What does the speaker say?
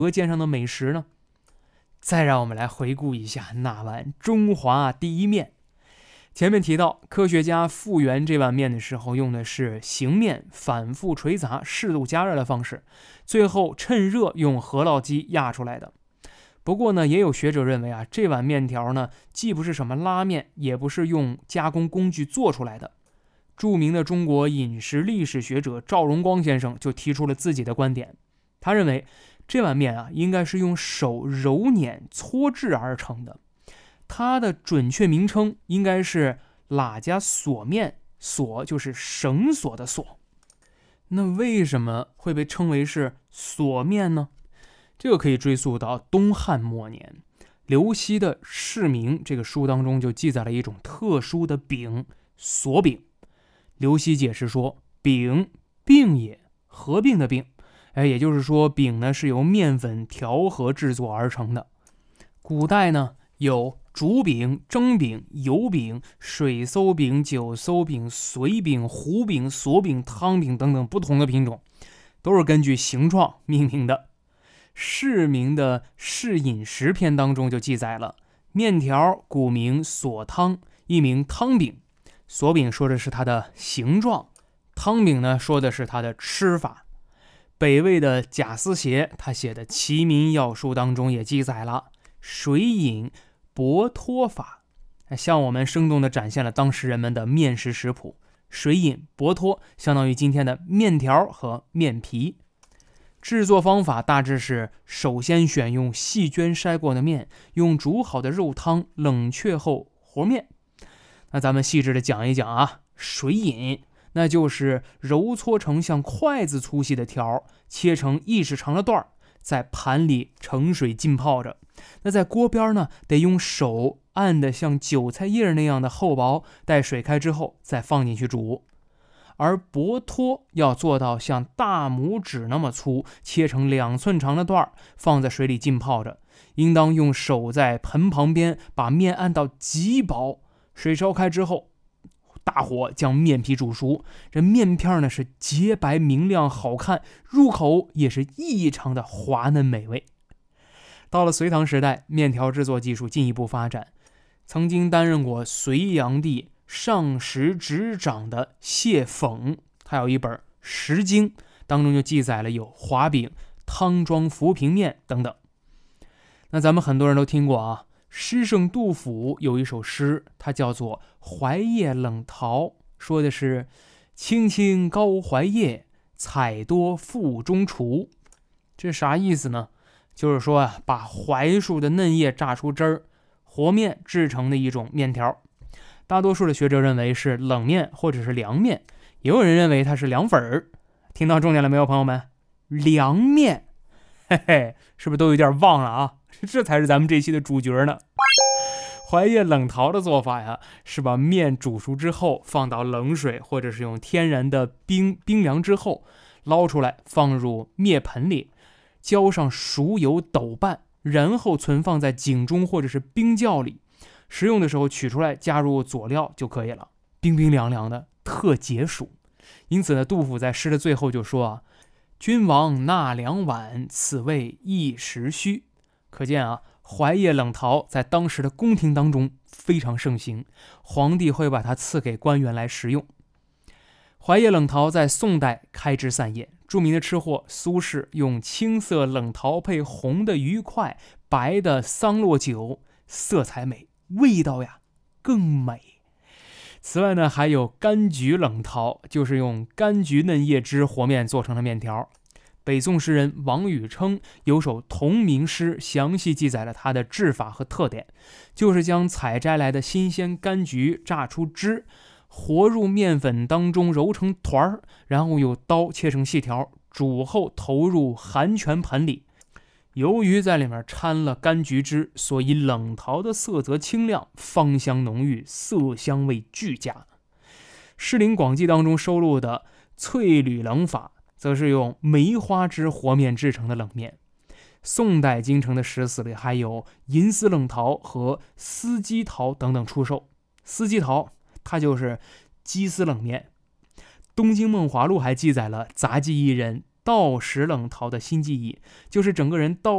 舌尖上的美食呢？再让我们来回顾一下那碗中华第一面。前面提到，科学家复原这碗面的时候，用的是醒面反复捶砸、适度加热的方式，最后趁热用饸烙机压出来的。不过呢，也有学者认为啊，这碗面条呢，既不是什么拉面，也不是用加工工具做出来的。著名的中国饮食历史学者赵荣光先生就提出了自己的观点，他认为这碗面啊，应该是用手揉捻搓制而成的。它的准确名称应该是喇家锁面，锁就是绳索的锁。那为什么会被称为是锁面呢？这个可以追溯到东汉末年，刘熙的《释名》这个书当中就记载了一种特殊的饼，锁饼。刘熙解释说，饼，病也，合并的病，也就是说饼呢是由面粉调和制作而成的。古代呢有煮饼、蒸饼、油饼、水馊饼、酒馊饼、随饼、糊饼、锁饼、汤饼等等不同的品种，都是根据形状命名的。释名的《释饮食篇》当中就记载了，面条古名锁汤，一名汤饼。锁饼说的是它的形状，汤饼呢说的是它的吃法。北魏的贾思勰他写的《齐民要术》当中也记载了水饮薄脱法，向我们生动地展现了当时人们的面食食谱。水饮薄脱相当于今天的面条和面皮。制作方法大致是，首先选用细绢筛过的面，用煮好的肉汤冷却后和面。那咱们细致的讲一讲啊，水饮那就是揉搓成像筷子粗细的条，切成1尺长的段，在盘里盛水浸泡着。那在锅边呢，得用手按的像韭菜叶那样的厚薄，待水开之后再放进去煮。而薄脱要做到像大拇指那么粗，切成2寸长的段，放在水里浸泡着。应当用手在盆旁边把面按到极薄，水烧开之后，大火将面皮煮熟。这面片呢是洁白明亮好看，入口也是异常的滑嫩美味。到了隋唐时代，面条制作技术进一步发展，曾经担任过隋炀帝上食执掌的谢讽，他有一本《食经》，当中就记载了有滑饼、汤庄浮萍面等等。那咱们很多人都听过啊，诗圣杜甫有一首诗，它叫做《怀叶冷桃》，说的是青青高怀叶，采多腹中雏。这啥意思呢？就是说啊，把槐树的嫩叶榨出汁儿，和面制成的一种面条。大多数的学者认为是冷面或者是凉面，也有人认为它是凉粉儿。听到重点了没有，朋友们？凉面，嘿嘿，是不是都有点忘了啊？这才是咱们这期的主角呢。槐叶冷桃的做法呀，是把面煮熟之后放到冷水，或者是用天然的冰凉之后捞出来，放入面盆里，浇上熟油抖拌，然后存放在井中或者是冰窖里。食用的时候取出来，加入佐料就可以了，冰冰凉凉的，特解暑。因此呢，杜甫在诗的最后就说啊，君王纳2碗，此味一时虚。可见啊，槐叶冷桃在当时的宫廷当中非常盛行，皇帝会把它赐给官员来食用。槐叶冷桃在宋代开枝散叶，著名的吃货苏轼用青色冷桃配红的鱼块、白的桑洛酒，色彩美，味道呀更美。此外呢，还有柑橘冷桃，就是用柑橘嫩叶汁和面做成的面条。北宋诗人王禹偁有首同名诗，详细记载了它的制法和特点，就是将采摘来的新鲜柑橘榨出汁，和入面粉当中揉成团，然后用刀切成细条，煮后投入寒泉盆里。由于在里面掺了柑橘汁，所以冷桃的色泽清亮，芳香浓郁，色香味俱佳。《诗林广记》当中收录的翠缕冷法，则是用梅花汁和面制成的冷面。宋代京城的食肆里还有银丝冷桃和丝鸡桃等等出售。丝鸡桃它就是鸡丝冷面。东京梦华录还记载了杂技艺人倒食冷桃的新技艺，就是整个人倒